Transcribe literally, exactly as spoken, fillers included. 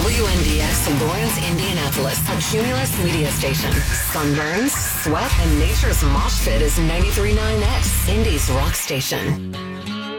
W N D X Lawrence, Indianapolis, a Cumulus media station. Sunburns, sweat, and nature's mosh pit is ninety-three point nine X, Indy's rock station.